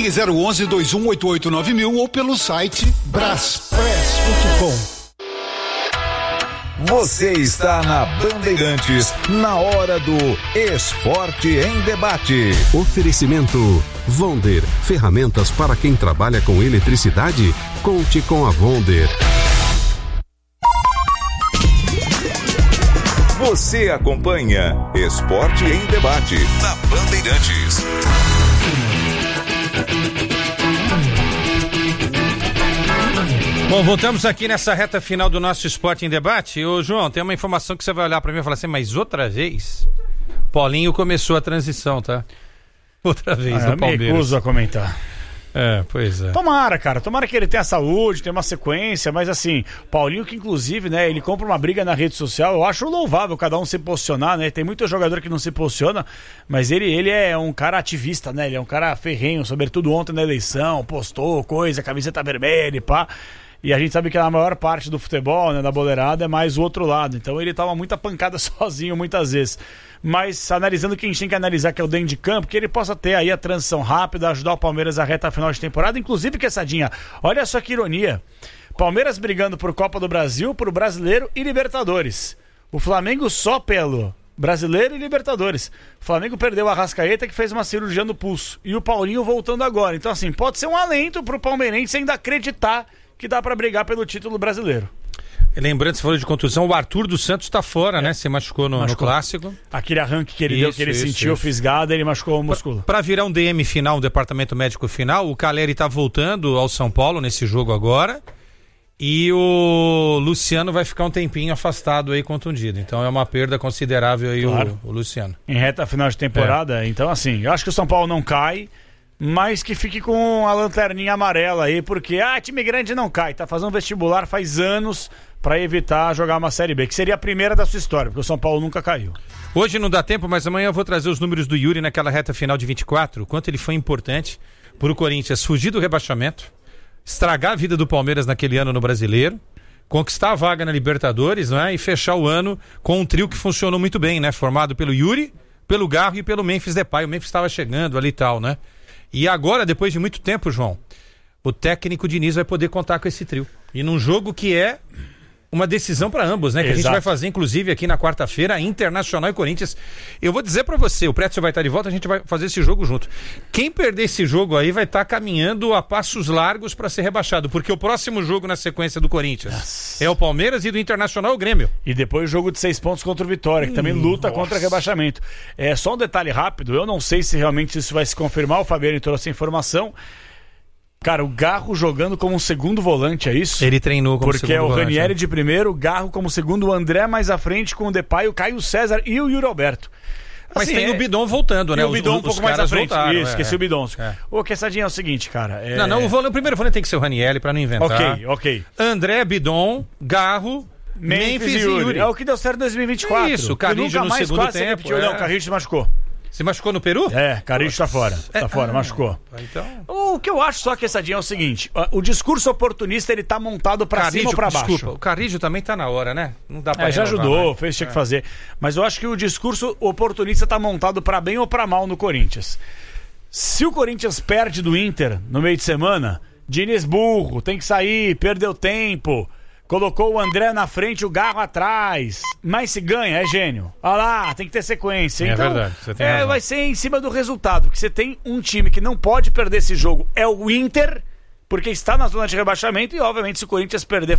Ligue 011-2188-9000 ou pelo site braspress.com. Você está na Bandeirantes, na hora do Esporte em Debate. Oferecimento Vonder, ferramentas para quem trabalha com eletricidade. Conte com a Vonder. Você acompanha Esporte em Debate na Bandeirantes. Bom, voltamos aqui nessa reta final do nosso Esporte em Debate. Ô, João, tem uma informação que você vai olhar pra mim e falar assim, mas outra vez? Paulinho começou a transição, tá? Outra vez no Palmeiras. Eu me recuso a comentar. Pois é. Tomara, cara. Tomara que ele tenha saúde, tenha uma sequência, mas assim, Paulinho que inclusive, né, ele compra uma briga na rede social, eu acho louvável cada um se posicionar, né? Tem muito jogador que não se posiciona, mas ele é um cara ativista, né? Ele é um cara ferrenho, sobretudo ontem na eleição, postou coisa, camiseta vermelha e pá. E a gente sabe que a maior parte do futebol, né, da boleirada, é mais o outro lado. Então ele toma muita pancada sozinho muitas vezes. Mas analisando o que a gente tem que analisar, que é o dentro de campo, que ele possa ter aí a transição rápida, ajudar o Palmeiras a reta final de temporada. Inclusive, Quessadinha, olha só que ironia. Palmeiras brigando por Copa do Brasil, por Brasileiro e Libertadores. O Flamengo só pelo Brasileiro e Libertadores. O Flamengo perdeu a Arrascaeta, que fez uma cirurgia no pulso. E o Paulinho voltando agora. Então assim, pode ser um alento pro palmeirense ainda acreditar que dá pra brigar pelo título brasileiro. Lembrando, você falou de contusão, o Arthur dos Santos tá fora, né? Se machucou no Clássico. Aquele arranque que ele deu, que ele sentiu fisgado, ele machucou o músculo. Pra virar um DM final, um departamento médico final, o Caleri tá voltando ao São Paulo nesse jogo agora. E o Luciano vai ficar um tempinho afastado aí, contundido. Então é uma perda considerável aí, claro, o Luciano. Em reta final de temporada, então assim, eu acho que o São Paulo não cai, mas que fique com a lanterninha amarela aí, porque time grande não cai, tá fazendo vestibular faz anos pra evitar jogar uma Série B, que seria a primeira da sua história, porque o São Paulo nunca caiu. Hoje não dá tempo, mas amanhã eu vou trazer os números do Yuri naquela reta final de 24, quanto ele foi importante pro Corinthians fugir do rebaixamento, estragar a vida do Palmeiras naquele ano no Brasileiro, conquistar a vaga na Libertadores, né, e fechar o ano com um trio que funcionou muito bem, né, formado pelo Yuri, pelo Garro e pelo Memphis Depay. O Memphis estava chegando ali e tal, né? E agora, depois de muito tempo, João, o técnico Diniz vai poder contar com esse trio. E num jogo que é uma decisão para ambos, né? Que a gente vai fazer, inclusive, aqui na quarta-feira, Internacional e Corinthians. Eu vou dizer para você, o Prédio vai estar de volta, a gente vai fazer esse jogo junto. Quem perder esse jogo aí vai estar caminhando a passos largos para ser rebaixado, porque o próximo jogo na sequência do Corinthians é o Palmeiras e do Internacional o Grêmio. E depois o jogo de 6 pontos contra o Vitória, que também luta contra o rebaixamento. Só um detalhe rápido, eu não sei se realmente isso vai se confirmar, o Fabiano trouxe a informação. Cara, o Garro jogando como um segundo volante, é isso? Ele treinou como segundo segundo volante. Porque é o Ranieri de primeiro, o Garro como segundo, o André mais à frente com o Depay, o Caio César e o Yuri Alberto. Mas assim, tem o Bidon voltando, né? O Bidon um pouco mais à frente. Voltaram, isso, esqueci o Bidon. Ô, Quessadinha, é o seguinte, cara. O primeiro volante tem que ser o Ranieri pra não inventar. Ok. André, Bidon, Garro, Memphis e Yuri. É o que deu certo em 2024. Isso, o Carrillo no segundo tempo. Não, o Carrillo se machucou. Se machucou no Peru? Carrillo tá fora. Tá fora, machucou. Então... O que eu acho só, Quessadinha, é o seguinte: o discurso oportunista, ele tá montado pra cima ou pra baixo. Desculpa, o Carrillo também tá na hora, né? Não dá pra já ajudou, fez o que tinha que fazer. Mas eu acho que o discurso oportunista tá montado pra bem ou pra mal no Corinthians. Se o Corinthians perde do Inter no meio de semana, Diniz burro, tem que sair, perdeu tempo. Colocou o André na frente, o Garro atrás. Mas se ganha, é gênio. Olha lá, tem que ter sequência. Então, é verdade, você tem razão. Vai ser em cima do resultado. Porque você tem um time que não pode perder esse jogo. É o Inter, porque está na zona de rebaixamento. E, obviamente, se o Corinthians perder